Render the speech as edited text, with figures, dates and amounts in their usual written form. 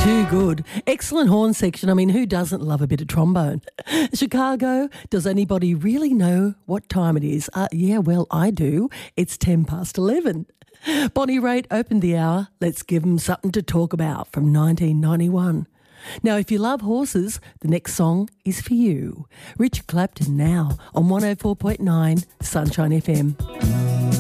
Too good. Excellent horn section. I mean, who doesn't love a bit of trombone? Chicago, does anybody really know what time it is? Yeah, well, I do. It's 11:10. Bonnie Raitt opened the hour. Let's give them something to talk about from 1991. Now, if you love horses, the next song is for you. Richard Clapton now on 104.9 Sunshine FM.